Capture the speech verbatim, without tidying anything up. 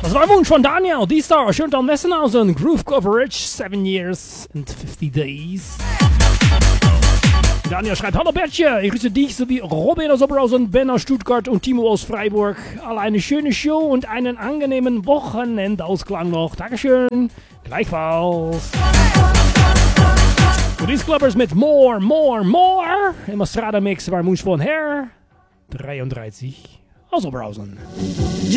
Das war ein Wunsch von Daniel, D-Star, Schöntal Messenhausen, Groove Coverage, seven years and fifty days. Daniel schreibt, hallo Bertje, ich grüße dich sowie Robin aus Oberhausen, Ben aus Stuttgart und Timo aus Freiburg. Alle eine schöne Show und einen angenehmen Wochenendausklang noch. Dankeschön, gleichfalls. Und These Clubbers mit More, More, More. Im Strada Mix war ein Wunsch von Herr dreiunddreißig aus Oberhausen.